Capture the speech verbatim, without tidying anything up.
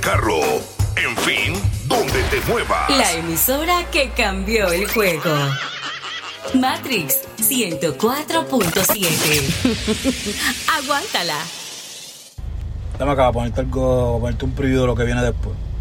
carro, en fin, donde te muevas. La emisora que cambió el juego. Matrix ciento cuatro punto siete. Aguántala. Dame acá, ponerte algo, ponerte un preview de lo que viene después.